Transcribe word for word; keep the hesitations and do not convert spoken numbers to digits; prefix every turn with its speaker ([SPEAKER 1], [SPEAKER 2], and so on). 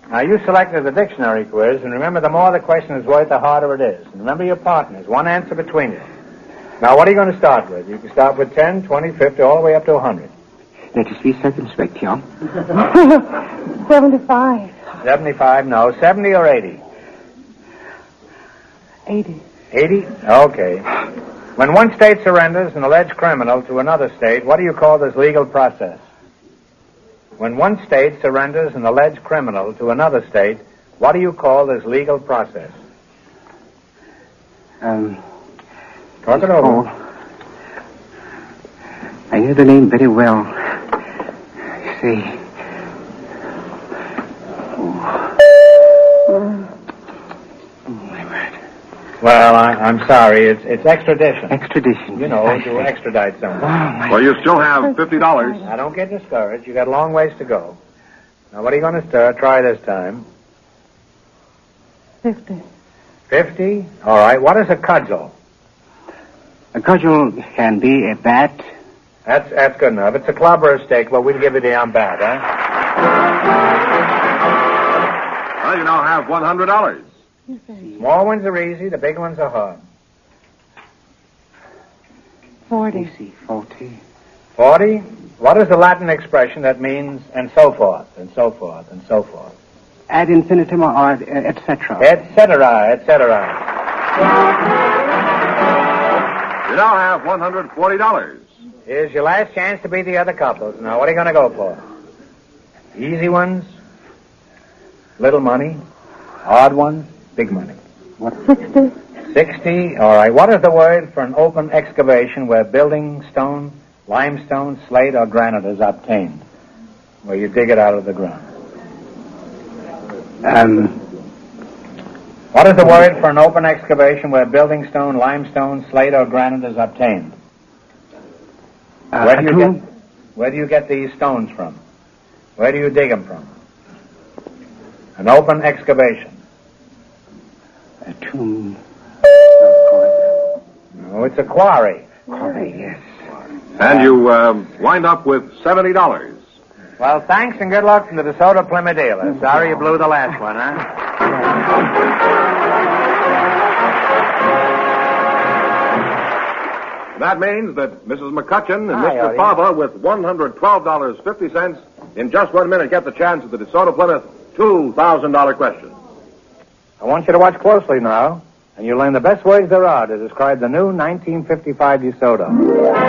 [SPEAKER 1] Now, you selected the dictionary quiz, and remember, the more the question is worth, the harder it is. And remember your partners. One answer between you. Now, what are you going to start with? You can start with ten, twenty, fifty, all the way up to one hundred.
[SPEAKER 2] Let us be circumspect, John.
[SPEAKER 3] seventy-five.
[SPEAKER 1] seventy-five, no. seventy or eighty?
[SPEAKER 3] eighty.
[SPEAKER 1] eighty? Okay. When one state surrenders an alleged criminal to another state, what do you call this legal process? When one state surrenders an alleged criminal to another state, what do you call this legal process?
[SPEAKER 2] Um...
[SPEAKER 1] Talk it over.
[SPEAKER 2] I know the name very well. You see...
[SPEAKER 1] Well, I, I'm sorry. It's it's extradition.
[SPEAKER 2] Extradition.
[SPEAKER 1] You know, to extradite someone.
[SPEAKER 2] Oh,
[SPEAKER 4] well, you still have fifty dollars.
[SPEAKER 1] Now, don't get discouraged. You got a long ways to go. Now, what are you going to stir? Try this time.
[SPEAKER 3] Fifty.
[SPEAKER 1] Fifty? All right. What is a cudgel?
[SPEAKER 2] A cudgel can be a bat.
[SPEAKER 1] That's that's good enough. It's a club or a stick, but we'll give you the on bat, huh?
[SPEAKER 4] Well, you now have one hundred dollars.
[SPEAKER 1] Small ones are easy, the big ones are hard.
[SPEAKER 3] Forty.
[SPEAKER 2] Easy, forty.
[SPEAKER 1] Forty? What is the Latin expression that means and so forth, and so forth, and so forth?
[SPEAKER 2] Ad infinitum or uh, et cetera.
[SPEAKER 1] Et cetera, et cetera.
[SPEAKER 4] You now have one hundred forty dollars.
[SPEAKER 1] Here's your last chance to beat the other couples. Now, what are you going to go for? Easy ones? Little money? Odd ones? Big money?
[SPEAKER 3] What? Sixty.
[SPEAKER 1] Sixty? All right. What is the word for an open excavation where building stone, limestone, slate, or granite is obtained? Where you dig it out of the ground.
[SPEAKER 2] Um...
[SPEAKER 1] What is the word for an open excavation where building stone, limestone, slate, or granite is obtained?
[SPEAKER 2] Uh,
[SPEAKER 1] where do you
[SPEAKER 2] tomb?
[SPEAKER 1] get Where do you get these stones from? Where do you dig them from? An open excavation.
[SPEAKER 2] A tomb.
[SPEAKER 1] No, it's a quarry.
[SPEAKER 2] Quarry, yes.
[SPEAKER 4] And you uh, wind up with seventy dollars.
[SPEAKER 1] Well, thanks and good luck from the DeSoto Plymouth dealer. Sorry you blew the last one, huh?
[SPEAKER 4] That means that Missus McCutcheon and
[SPEAKER 1] Hi,
[SPEAKER 4] Mister
[SPEAKER 1] Odie.
[SPEAKER 4] Fava, with one hundred twelve dollars and fifty cents, in just one minute get the chance at the DeSoto Plymouth two thousand dollars question.
[SPEAKER 1] I want you to watch closely now, and you'll learn the best words there are to describe the new nineteen fifty-five DeSoto.